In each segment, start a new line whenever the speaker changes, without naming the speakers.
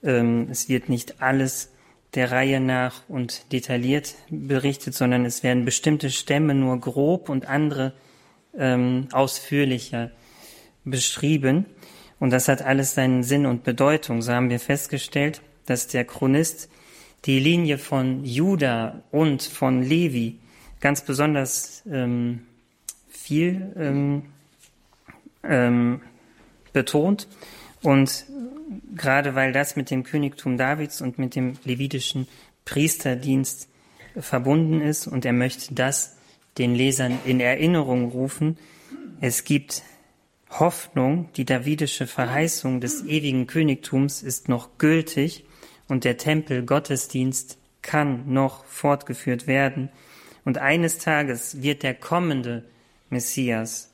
Es wird nicht alles der Reihe nach und detailliert berichtet, sondern es werden bestimmte Stämme nur grob und andere ausführlicher beschrieben. Und das hat alles seinen Sinn und Bedeutung. So haben wir festgestellt, dass der Chronist die Linie von Juda und von Levi ganz besonders viel betont. Und gerade weil das mit dem Königtum Davids und mit dem levitischen Priesterdienst verbunden ist und er möchte das den Lesern in Erinnerung rufen, es gibt Hoffnung, die davidische Verheißung des ewigen Königtums ist noch gültig und der Tempelgottesdienst kann noch fortgeführt werden. Und eines Tages wird der kommende Messias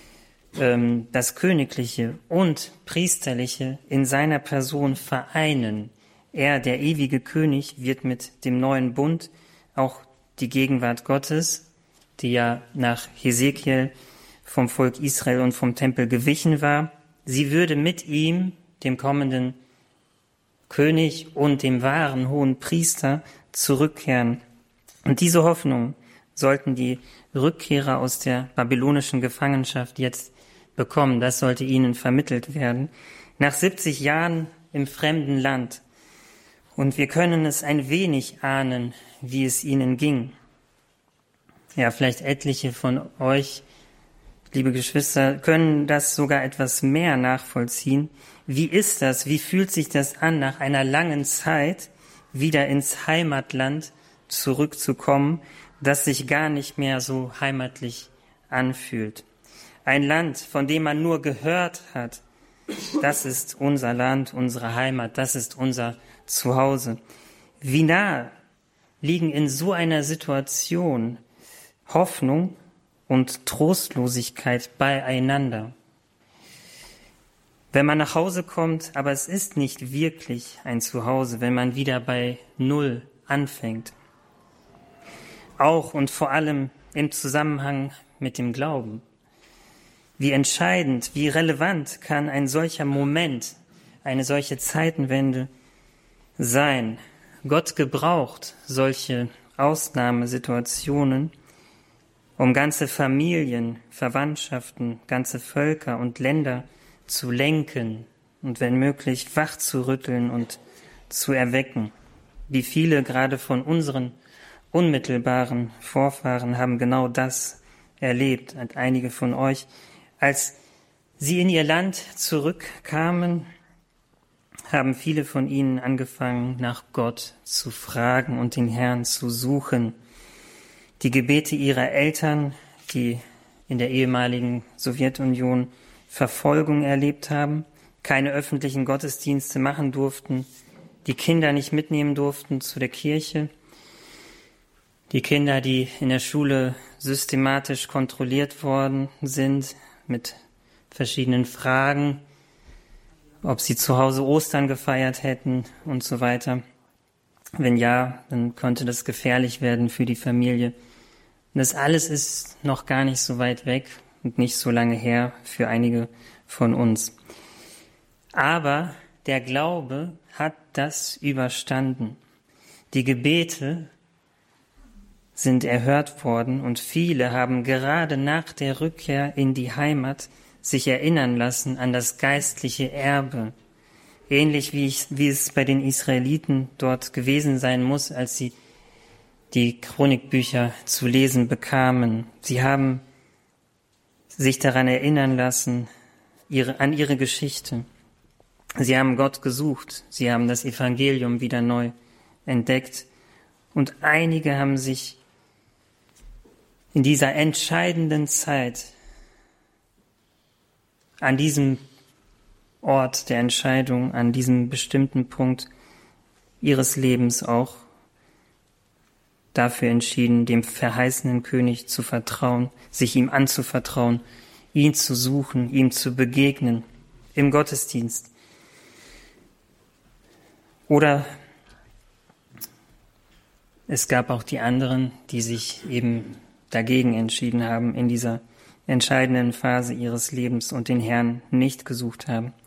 das Königliche und Priesterliche in seiner Person vereinen. Er, der ewige König, wird mit dem neuen Bund auch die Gegenwart Gottes, die ja nach Hesekiel vom Volk Israel und vom Tempel gewichen war, sie würde mit ihm, dem kommenden König und dem wahren hohen Priester, zurückkehren. Und diese Hoffnung sollten die Rückkehrer aus der babylonischen Gefangenschaft jetzt bekommen. Das sollte ihnen vermittelt werden. Nach 70 Jahren im fremden Land. Und wir können es ein wenig ahnen, wie es ihnen ging. Ja, vielleicht etliche von euch, liebe Geschwister, können das sogar etwas mehr nachvollziehen. Wie ist das? Wie fühlt sich das an, nach einer langen Zeit wieder ins Heimatland zurückzukommen, das sich gar nicht mehr so heimatlich anfühlt? Ein Land, von dem man nur gehört hat, das ist unser Land, unsere Heimat, das ist unser Zuhause. Wie nah liegen in so einer Situation Hoffnung und Trostlosigkeit beieinander? Wenn man nach Hause kommt, aber es ist nicht wirklich ein Zuhause, wenn man wieder bei Null anfängt. Auch und vor allem im Zusammenhang mit dem Glauben. Wie entscheidend, wie relevant kann ein solcher Moment, eine solche Zeitenwende sein? Gott gebraucht solche Ausnahmesituationen, um ganze Familien, Verwandtschaften, ganze Völker und Länder zu lenken und wenn möglich wach zu rütteln und zu erwecken. Wie viele gerade von unseren unmittelbaren Vorfahren haben genau das erlebt, und einige von euch. Als sie in ihr Land zurückkamen, haben viele von ihnen angefangen, nach Gott zu fragen und den Herrn zu suchen. Die Gebete ihrer Eltern, die in der ehemaligen Sowjetunion Verfolgung erlebt haben, keine öffentlichen Gottesdienste machen durften, die Kinder nicht mitnehmen durften zu der Kirche, die Kinder, die in der Schule systematisch kontrolliert worden sind mit verschiedenen Fragen, ob sie zu Hause Ostern gefeiert hätten und so weiter. Wenn ja, dann könnte das gefährlich werden für die Familie. Und das alles ist noch gar nicht so weit weg und nicht so lange her für einige von uns. Aber der Glaube hat das überstanden. Die Gebete sind erhört worden und viele haben gerade nach der Rückkehr in die Heimat sich erinnern lassen an das geistliche Erbe. Ähnlich wie es bei den Israeliten dort gewesen sein muss, als sie die Chronikbücher zu lesen bekamen. Sie haben sich daran erinnern lassen, an ihre Geschichte. Sie haben Gott gesucht. Sie haben das Evangelium wieder neu entdeckt. Und einige haben sich in dieser entscheidenden Zeit an diesem Ort der Entscheidung, an diesem bestimmten Punkt ihres Lebens auch dafür entschieden, dem verheißenen König zu vertrauen, sich ihm anzuvertrauen, ihn zu suchen, ihm zu begegnen im Gottesdienst. Oder es gab auch die anderen, die sich eben dagegen entschieden haben in dieser entscheidenden Phase ihres Lebens und den Herrn nicht gesucht haben.